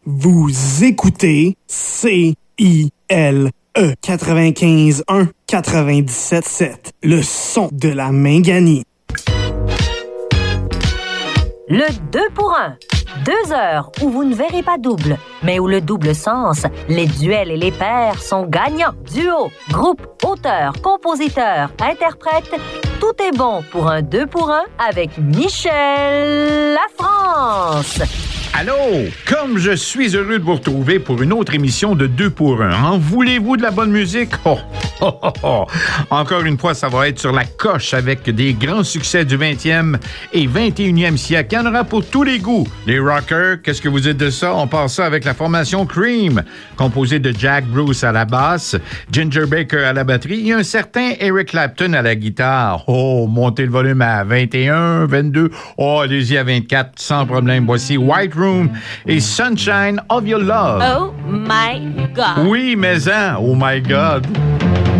Vous écoutez CILE 95.1 97.7, le son de la Minganie. Le 2 pour 1. 2 heures où vous ne verrez pas double, mais où le double sens, les duels et les pairs sont gagnants. Duo, groupe, auteur, compositeur, interprète, tout est bon pour un 2 pour 1 avec Michel Lafrance. Allô, comme je suis heureux de vous retrouver pour une autre émission de 2 pour 1. En voulez-vous de la bonne musique? Encore une fois, ça va être sur la coche avec des grands succès du 20e et 21e siècle. Il y en aura pour tous les goûts. Les rockers, qu'est-ce que vous dites de ça? On passe ça avec la formation Cream, composée de Jack Bruce à la basse, Ginger Baker à la batterie et un certain Eric Clapton à la guitare. Oh, montez le volume à 21, 22. Oh, allez-y à 24, sans problème. Voici White Room et Sunshine of Your Love. Oh my God! Oui, mais oh my God!